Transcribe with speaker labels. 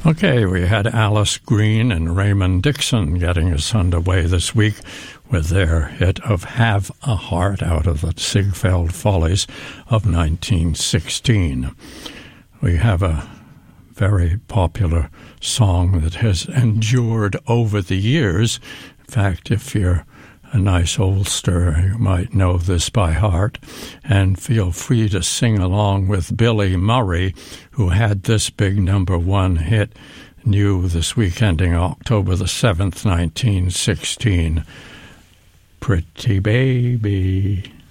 Speaker 1: Okay, we had Alice Green and Raymond Dixon getting us underway this week with their hit of Have a Heart out of the Ziegfeld Follies of 1916. We have a very popular song that has endured over the years. In fact, if you're a nice oldster, you might know this by heart, and feel free to sing along with Billy Murray, who had this big #1 hit new this week ending October the 7th, 1916. Pretty Baby.